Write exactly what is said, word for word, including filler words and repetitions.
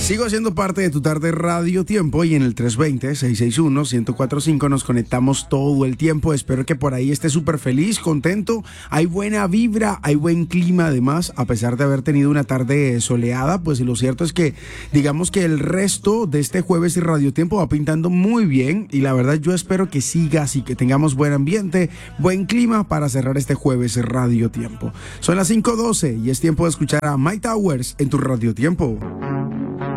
Sigo siendo parte de tu tarde Radio Tiempo y en el tres dos cero, seis seis uno, uno cero cuatro cinco nos conectamos todo el tiempo. Espero que por ahí estés súper feliz, contento. Hay buena vibra, hay buen clima además, a pesar de haber tenido una tarde soleada, pues lo cierto es que digamos que el resto de este jueves y Radio Tiempo va pintando muy bien y la verdad yo espero que siga así, que tengamos buen ambiente, buen clima para cerrar este jueves Radio Tiempo. Son las cinco doce y es tiempo de escuchar a Mike Towers en tu Radio Tiempo.